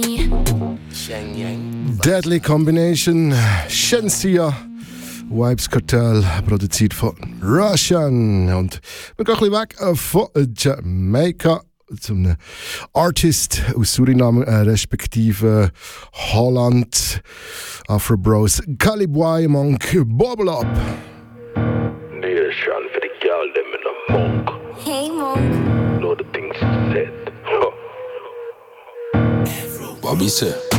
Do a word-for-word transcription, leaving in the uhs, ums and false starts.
Deadly Combination, Shensia, Vibes Cartel, produziert von Russian. Und wir gehen ein bisschen weg von Jamaika zu einem Artist aus Suriname, äh, respektive Holland, Afro Bros, Calibwai Monk, Bubble Up. Nation for the girl, them in a monk. Hey, Monk. Know the things said. Huh. Bobby said.